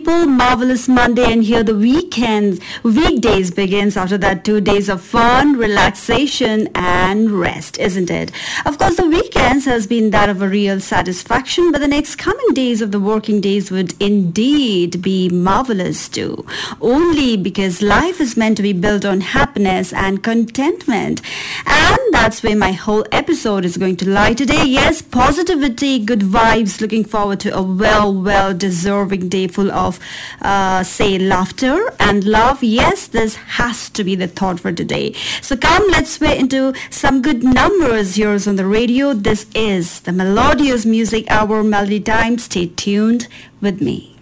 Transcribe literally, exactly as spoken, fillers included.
people, marvelous Monday, and here the weekends, weekdays begins after that two days of fun, relaxation and rest, isn't it? Of course, the weekends has been that of a real satisfaction, but the next coming days of the working days would indeed be marvelous too. Only because life is meant to be built on happiness and contentment. And that's where my whole episode is going to lie today. Yes, positivity, good vibes, looking forward to a well, well deserving day full of, uh, say, laughter and love. Yes, this has to be the thought for today. So come, let's sway into some good numbers here on the radio. This is the Melodious Music Hour, Melody Time. Stay tuned with me.